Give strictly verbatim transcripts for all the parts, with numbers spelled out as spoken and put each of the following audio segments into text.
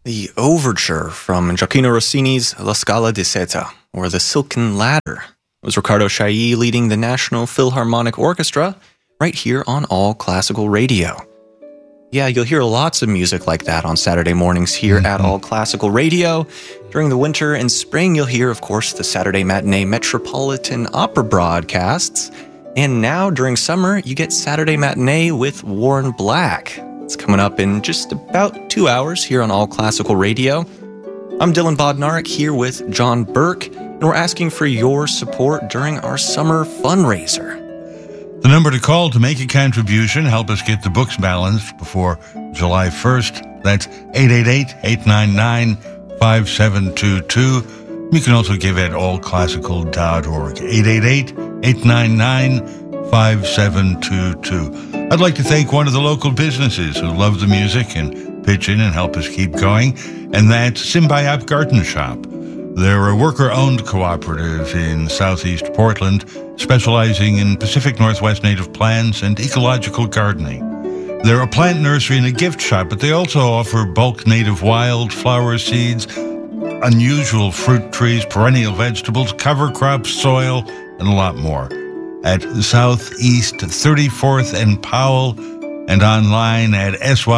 The overture from Gioacchino Rossini's La Scala di Seta, or The Silken Ladder, was Riccardo Chailly leading the National Philharmonic Orchestra right here on All Classical Radio. Yeah, you'll hear lots of music like that on Saturday mornings here mm-hmm. at All Classical Radio. During the winter and spring, you'll hear, of course, the Saturday Matinee Metropolitan Opera broadcasts. And now, during summer, you get Saturday Matinee with Warren Black. It's coming up in just about two hours here on All Classical Radio. I'm Dylan Bodnarik here with John Burke, and we're asking for your support during our summer fundraiser. The number to call to make a contribution, help us get the books balanced before July first. That's eight eight eight, eight nine nine, five seven two two. You can also give at all classical dot org. eight eight eight, eight nine nine, five seven two two. I'd like to thank one of the local businesses who love the music and pitch in and help us keep going, and that's Symbiop Garden Shop. They're a worker-owned cooperative in southeast Portland, specializing in Pacific Northwest native plants and ecological gardening. They're a plant nursery and a gift shop, but they also offer bulk native wildflower seeds, unusual fruit trees, perennial vegetables, cover crops, soil, and a lot more. At Southeast thirty-fourth and Powell, and online at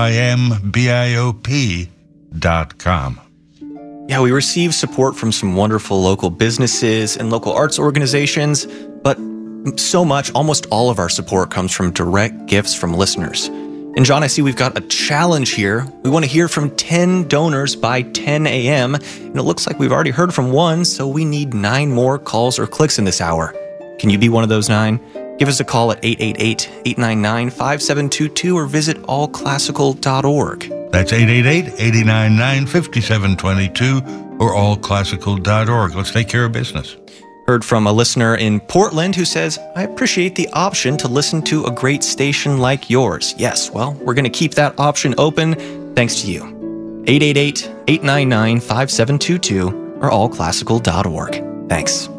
symbiop dot com. Yeah, we receive support from some wonderful local businesses and local arts organizations, but so much, almost all of our support comes from direct gifts from listeners. And John, I see we've got a challenge here. We want to hear from ten donors by ten a.m., and it looks like we've already heard from one, so we need nine more calls or clicks in this hour. Can you be one of those nine? Give us a call at eight eight eight, eight nine nine, five seven two two or visit all classical dot org. That's eight eight eight, eight nine nine, five seven two two or all classical dot org. Let's take care of business. Heard from a listener in Portland who says, I appreciate the option to listen to a great station like yours. Yes, well, we're going to keep that option open thanks to you. eight eight eight, eight nine nine, five seven two two or all classical dot org. Thanks.